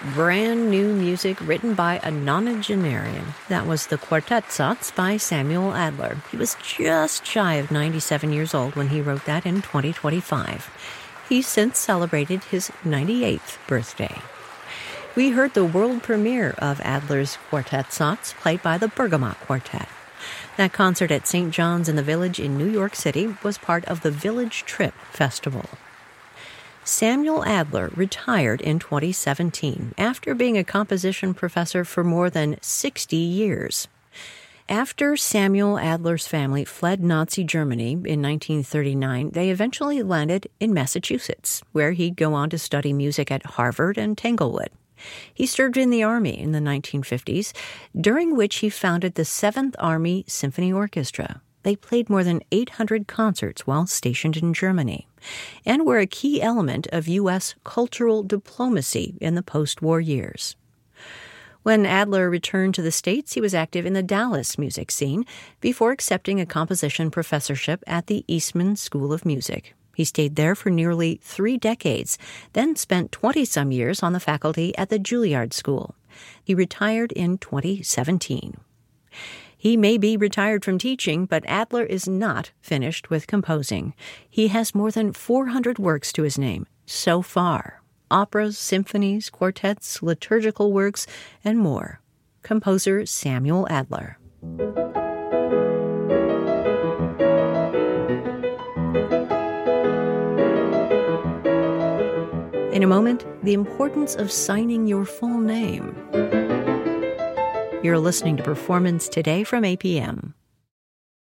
brand new music written by a nonagenarian. That was the Quartettsatz by Samuel Adler. He was just shy of 97 years old when he wrote that in 2025. He's since celebrated his 98th birthday. We heard the world premiere of Adler's Quartettsatz, played by the Bergamot Quartet. That concert at St. John's in the Village in New York City was part of the Village Trip Festival. Samuel Adler retired in 2017 after being a composition professor for more than 60 years. After Samuel Adler's family fled Nazi Germany in 1939, they eventually landed in Massachusetts, where he'd go on to study music at Harvard and Tanglewood. He served in the Army in the 1950s, during which he founded the 7th Army Symphony Orchestra. They played more than 800 concerts while stationed in Germany, and were a key element of U.S. cultural diplomacy in the post-war years. When Adler returned to the States, he was active in the Dallas music scene before accepting a composition professorship at the Eastman School of Music. He stayed there for nearly 3 decades, then spent 20-some years on the faculty at the Juilliard School. He retired in 2017. He may be retired from teaching, but Adler is not finished with composing. He has more than 400 works to his name so far. Operas, symphonies, quartets, liturgical works, and more. Composer Samuel Adler. In a moment, the importance of signing your full name. You're listening to Performance Today from APM.